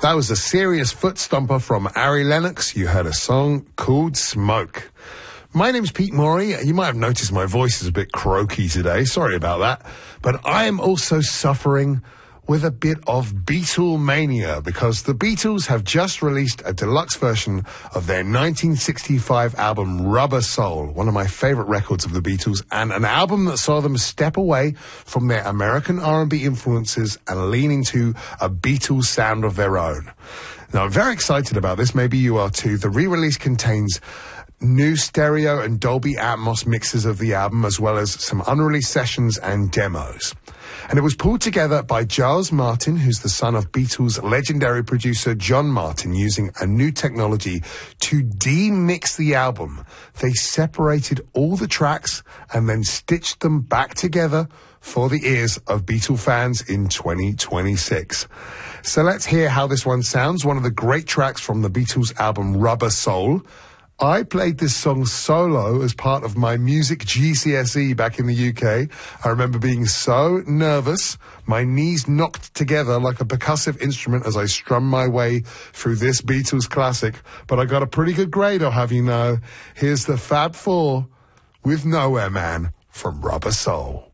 That was a serious foot stomper from Ari Lennox. You heard a song called Smoke. My name's Pete Morey. You might have noticed my voice is a bit croaky today. Sorry about that. But I am also suffering with a bit of Beatlemania because the Beatles have just released a deluxe version of their 1965 album Rubber Soul, one of my favorite records of the Beatles, and an album that saw them step away from their American R&B influences and lean into a Beatles sound of their own. Now, I'm very excited about this. Maybe you are too. The re-release contains new stereo and Dolby Atmos mixes of the album, as well as some unreleased sessions and demos. And it was pulled together by Giles Martin, who's the son of Beatles' legendary producer John Martin, using a new technology to demix the album. They separated all the tracks and then stitched them back together for the ears of Beatle fans in 2026. So let's hear how this one sounds, one of the great tracks from the Beatles album Rubber Soul. I played this song solo as part of my music GCSE back in the UK. I remember being so nervous, my knees knocked together like a percussive instrument as I strummed my way through this Beatles classic. But I got a pretty good grade, I'll have you know. Here's the Fab Four with Nowhere Man from Rubber Soul.